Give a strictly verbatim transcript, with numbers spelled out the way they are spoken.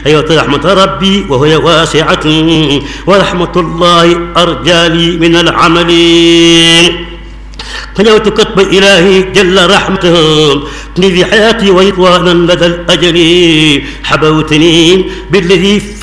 أيوة رحمة ربي وهي واسعة ورحمة الله أرجى لي من العمل فنوت كتب إلهي جل رحمته في حياتي وإطوانا لدى الأجل حبوتني بالذي